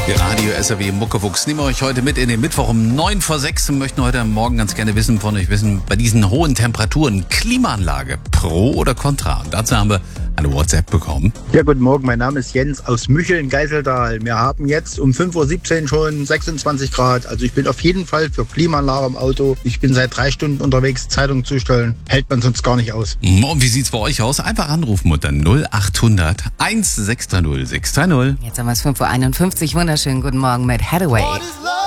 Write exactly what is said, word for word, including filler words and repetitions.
Die Radio S R W Muckefuchs nehmen wir euch heute mit in den Mittwoch um neun vor sechs und möchten heute Morgen ganz gerne wissen von euch wissen, bei diesen hohen Temperaturen, Klimaanlage, pro oder contra? Und dazu haben wir eine WhatsApp bekommen. Ja, guten Morgen, mein Name ist Jens aus Mücheln, Geiseltal. Wir haben jetzt um fünf Uhr siebzehn schon sechsundzwanzig Grad. Also ich bin auf jeden Fall für Klimaanlage im Auto. Ich bin seit drei Stunden unterwegs, Zeitung zustellen. Hält man sonst gar nicht aus. Und wie sieht's bei euch aus? Einfach anrufen unter null acht hundert eins sechs drei null sechs drei null. Jetzt haben wir es fünf Uhr einundfünfzig. Wunderschönen guten Morgen mit Hathaway.